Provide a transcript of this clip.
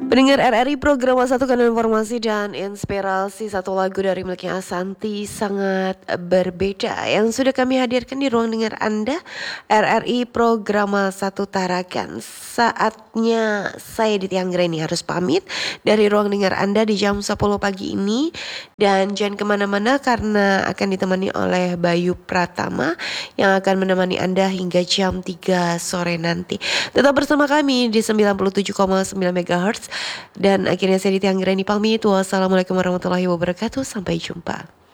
Pendengar RRI program satu kanal informasi dan inspirasi, satu lagu dari miliknya Ashanty sangat berbeda yang sudah kami hadirkan di ruang dengar Anda. RRI program satu Tarakan. Saatnya saya Diti Anggreni harus pamit dari ruang dengar Anda di jam 10 pagi ini. Dan jangan kemana-mana karena akan ditemani oleh Bayu Pratama yang akan menemani Anda hingga jam 3 sore nanti. Tetap bersama kami di 97,9 MHz. Dan akhirnya saya Diti Anggreni pamit. Wassalamualaikum warahmatullahi wabarakatuh. Sampai jumpa.